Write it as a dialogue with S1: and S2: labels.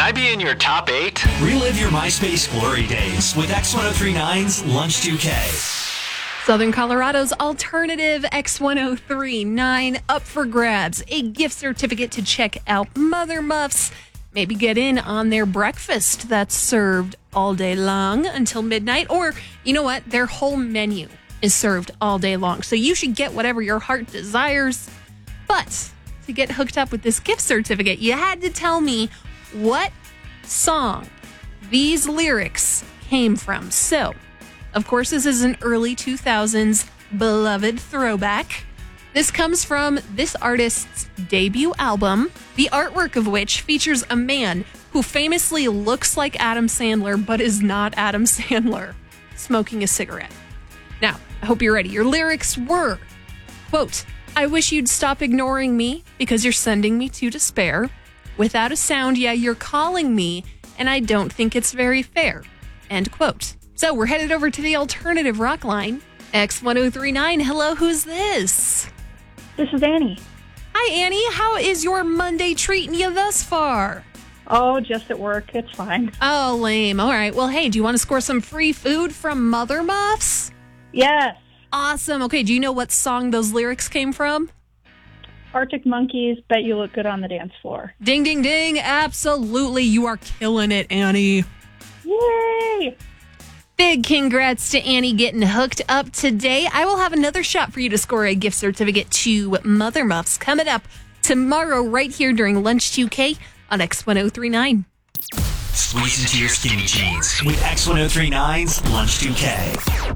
S1: I be in your top 8?
S2: Relive your MySpace glory days with X1039's Lunch 2K.
S3: Southern Colorado's alternative X1039 up for grabs. A gift certificate to check out Mother Muffs. Maybe get in on their breakfast that's served all day long until midnight. Or, you know what? Their whole menu is served all day long. So you should get whatever your heart desires. But to get hooked up with this gift certificate, you had to tell me what song these lyrics came from. So, of course, this is an early 2000s beloved throwback. This comes from this artist's debut album, the artwork of which features a man who famously looks like Adam Sandler but is not Adam Sandler, smoking a cigarette. Now, I hope you're ready. Your lyrics were, quote, "I wish you'd stop ignoring me because you're sending me to despair. Without a sound, yeah, you're calling me, and I don't think it's very fair." End quote. So we're headed over to the alternative rock line. X1039, hello, who's this?
S4: This is Annie.
S3: Hi, Annie. How is your Monday treating you thus far?
S4: Oh, just at work. It's fine.
S3: Oh, lame. All right. Well, hey, do you want to score some free food from Mother Muffs?
S4: Yes.
S3: Awesome. Okay, do you know what song those lyrics came from?
S4: Arctic Monkeys, Bet You Look Good on the Dance Floor.
S3: Ding, ding, ding. Absolutely. You are killing it, Annie.
S4: Yay!
S3: Big congrats to Annie getting hooked up today. I will have another shot for you to score a gift certificate to Mother Muffs coming up tomorrow right here during Lunch 2K on X1039.
S2: Squeeze into your skinny jeans with X1039's Lunch 2K.